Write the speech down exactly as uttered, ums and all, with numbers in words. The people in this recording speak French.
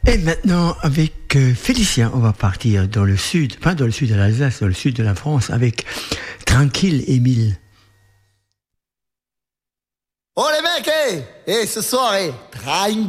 Et maintenant, avec euh, Félicien, on va partir dans le sud, pas dans le sud de l'Alsace, dans le sud de la France, avec Tranquille Émile. Oh les mecs, hé, hey, hey, ce soir, hé, hey,